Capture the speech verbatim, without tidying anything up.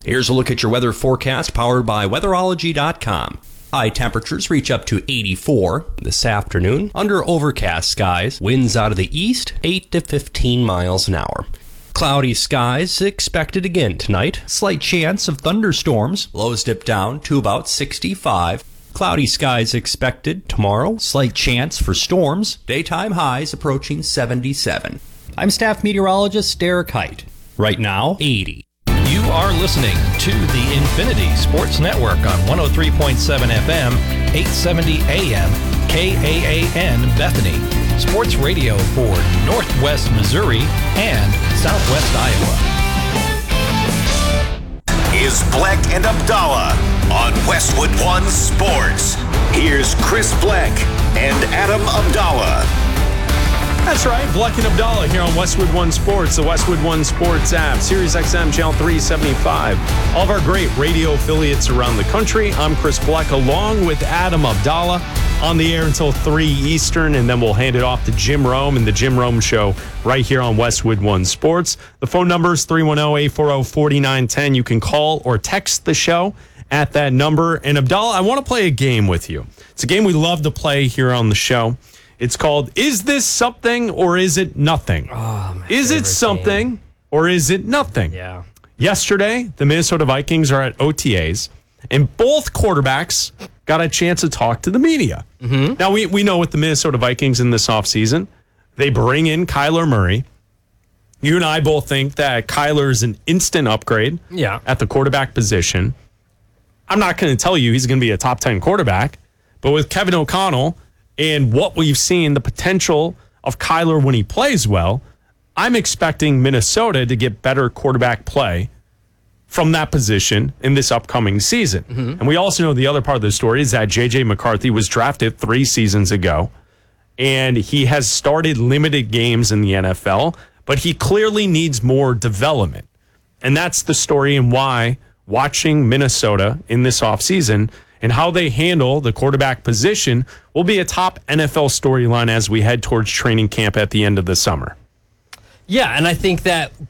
Here's a look at your weather forecast powered by weatherology dot com. High temperatures reach up to eighty-four this afternoon under overcast skies. Winds out of the east, eight to fifteen miles an hour. Cloudy skies expected again tonight. Slight chance of thunderstorms. Lows dip down to about sixty-five. Cloudy skies expected tomorrow. Slight chance for storms. Daytime highs approaching seventy-seven. I'm staff meteorologist Derek Height. Right now, eighty. You are listening to the Infinity Sports Network on one oh three point seven F M, eight seventy A M, K A A N Bethany. Sports radio for Northwest Missouri and Southwest Iowa. Is Bleck and Abdallah on Westwood One Sports. Here's Chris Bleck and Adam Abdallah. That's right, Bleck and Abdallah here on Westwood One Sports, the Westwood One Sports app, Sirius X M Channel three seventy-five. All of our great radio affiliates around the country. I'm Chris Bleck along with Adam Abdallah on the air until three Eastern, and then we'll hand it off to Jim Rome and the Jim Rome Show right here on Westwood One Sports. The phone number is three one zero, eight four zero, four nine one zero. You can call or text the show at that number. And Abdallah, I want to play a game with you. It's a game we love to play here on the show. It's called, Is This Something or Is It Nothing? Oh, is it something game. or is it nothing? Yeah. Yesterday, the Minnesota Vikings are at O T As, and both quarterbacks got a chance to talk to the media. Mm-hmm. Now, we, we know with the Minnesota Vikings in this offseason, they bring in Kyler Murray. You and I both think that Kyler is an instant upgrade yeah. at the quarterback position. I'm not going to tell you he's going to be a top ten quarterback, but with Kevin O'Connell and what we've seen, the potential of Kyler when he plays well, I'm expecting Minnesota to get better quarterback play from that position in this upcoming season. Mm-hmm. And we also know the other part of the story is that J J McCarthy was drafted three seasons ago, and he has started limited games in the N F L, but he clearly needs more development. And that's the story and why watching Minnesota in this offseason and how they handle the quarterback position will be a top N F L storyline as we head towards training camp at the end of the summer. Yeah, and I think that